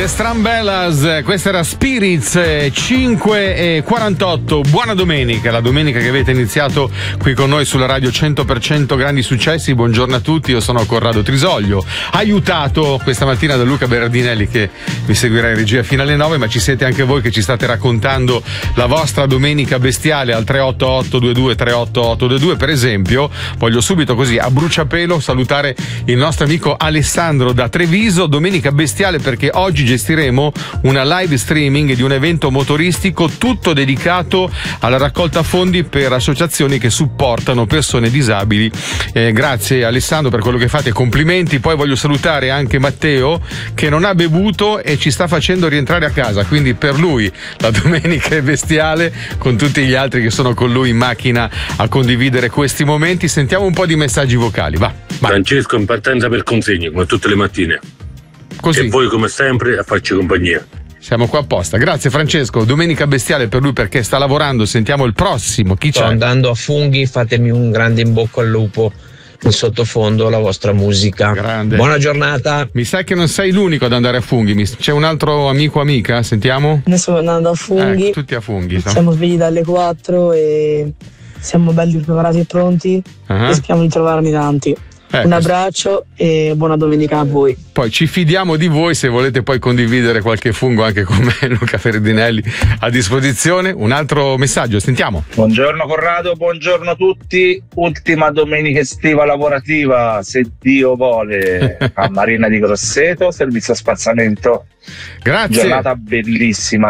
The Strambellas, questa era Spirits, 5:48. Buona domenica, la domenica che avete iniziato qui con noi sulla radio 100% grandi successi. Buongiorno a tutti, io sono Corrado Trisoglio, aiutato questa mattina da Luca Berardinelli che mi seguirà in regia fino alle 9, ma ci siete anche voi che ci state raccontando la vostra domenica bestiale al 38822. Per esempio, voglio subito così a bruciapelo salutare il nostro amico Alessandro da Treviso. Domenica bestiale perché oggi gestiremo una live streaming di un evento motoristico tutto dedicato alla raccolta fondi per associazioni che supportano persone disabili. Grazie Alessandro per quello che fate, complimenti. Poi voglio salutare anche Matteo che non ha bevuto e ci sta facendo rientrare a casa, quindi per lui la domenica è bestiale con tutti gli altri che sono con lui in macchina a condividere questi momenti. Sentiamo un po' di messaggi vocali, va. Francesco in partenza per consegne come tutte le mattine. Così. E voi come sempre a farci compagnia. Siamo qua apposta. Grazie Francesco. Domenica bestiale per lui perché sta lavorando. Sentiamo il prossimo. Chi c'è? Sto andando a funghi, fatemi un grande in bocca al lupo. In sottofondo la vostra musica. Grande. Buona giornata. Mi sa che non sei l'unico ad andare a funghi. C'è un altro amico o amica? Sentiamo. Ne sto andando a funghi. Tutti a funghi. Siamo svegli dalle 4 e siamo belli preparati e pronti. E speriamo di trovarne tanti. Un abbraccio e buona domenica a voi. Poi ci fidiamo di voi se volete poi condividere qualche fungo anche con me, Luca Ferradinelli a disposizione. Un altro messaggio, sentiamo. Buongiorno Corrado, buongiorno a tutti. Ultima domenica estiva lavorativa, se Dio vuole, a Marina di Grosseto, servizio spazzamento. Grazie. Giornata bellissima,